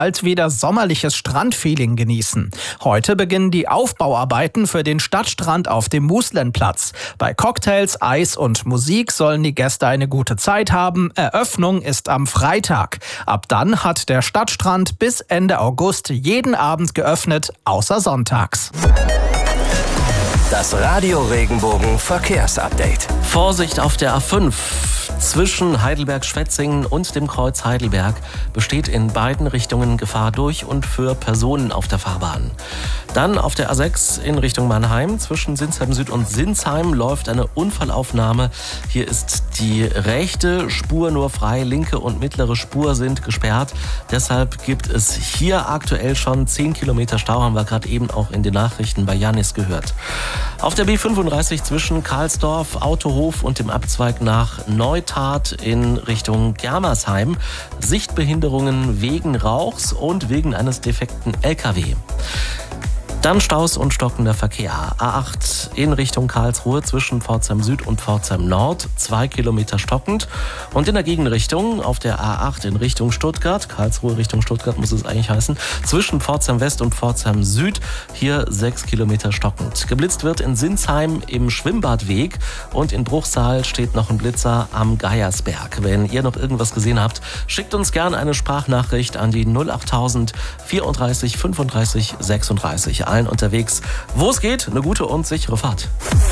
bald wieder sommerliches Strandfeeling genießen. Heute beginnen die Aufbauarbeiten für den Stadtstrand auf dem Muslenplatz. Bei Cocktails, Eis und Musik sollen die Gäste eine gute Zeit haben. Eröffnung ist am Freitag. Ab dann hat der Stadtstrand bis Ende August jeden Abend geöffnet, außer sonntags. Das Radio Regenbogen Verkehrsupdate. Vorsicht auf der A5. Zwischen Heidelberg-Schwetzingen und dem Kreuz Heidelberg besteht in beiden Richtungen Gefahr durch und für Personen auf der Fahrbahn. Dann auf der A6 in Richtung Mannheim. Zwischen Sinsheim Süd und Sinsheim läuft eine Unfallaufnahme. Hier ist die rechte Spur nur frei, linke und mittlere Spur sind gesperrt. Deshalb gibt es hier aktuell schon 10 Kilometer Stau, haben wir gerade eben auch in den Nachrichten bei Janis gehört. Auf der B35 zwischen Karlsdorf, Autohof und dem Abzweig nach Neutat in Richtung Germersheim Sichtbehinderungen wegen Rauchs und wegen eines defekten LKW. Dann Staus und stockender Verkehr. A8 in Richtung Karlsruhe zwischen Pforzheim Süd und Pforzheim Nord, 2 Kilometer stockend. Und in der Gegenrichtung auf der A8 in Richtung Stuttgart, Karlsruhe Richtung Stuttgart muss es eigentlich heißen, zwischen Pforzheim West und Pforzheim Süd, hier 6 Kilometer stockend. Geblitzt wird in Sinsheim im Schwimmbadweg und in Bruchsal steht noch ein Blitzer am Geiersberg. Wenn ihr noch irgendwas gesehen habt, schickt uns gerne eine Sprachnachricht an die 08000 34 35 36. Allen unterwegs, wo es geht, eine gute und sichere Fahrt.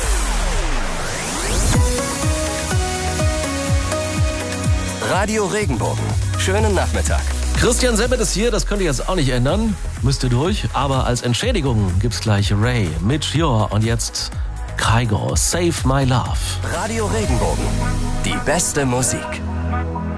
Radio Regenbogen. Schönen Nachmittag. Christian Sebet ist hier, das könnt ihr jetzt auch nicht ändern. Müsst ihr durch, aber als Entschädigung gibt's gleich Ray mit Jor und jetzt Kygo, Save My Love. Radio Regenbogen. Die beste Musik.